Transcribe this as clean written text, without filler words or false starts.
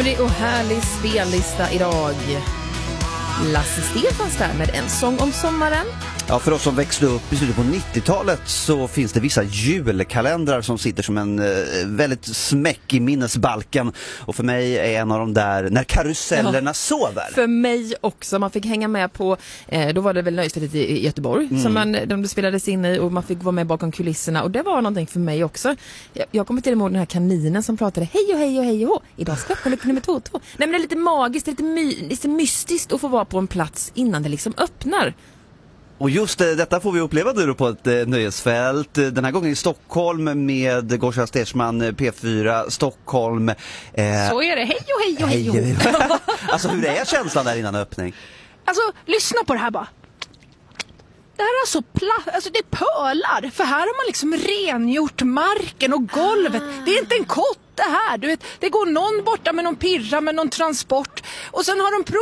Lurig och härlig spellista idag. Lasse Stefans där med En sång om sommaren. Ja, för oss som växte upp i slutet på 90-talet så finns det vissa julkalendrar som sitter som en väldigt smäck i minnesbalken. Och för mig är en av de där när karusellerna sover. För mig också. Man fick hänga med på, då var det väl Nöjesfältet i Göteborg som de spelades in i och man fick vara med bakom kulisserna. Och det var någonting för mig också. Jag kommer till ihåg den här kaninen som pratade hej och hej och hej och hå. Idag ska jag på nummer 2. Nej, men det är lite magiskt, lite mystiskt att få vara på en plats innan det liksom öppnar. Och just detta får vi uppleva nu på ett nöjesfält. Den här gången i Stockholm med Gorsa Stersman, P4 Stockholm. Så är det. Hej och hej och hej. Alltså hur är känslan där innan öppning? Alltså lyssna på det här bara. Det här är alltså alltså det pölar. För här har man liksom rengjort marken och golvet. Det är inte en kotte här. Du vet, det går någon borta med någon pirra med någon transport. Och sen har de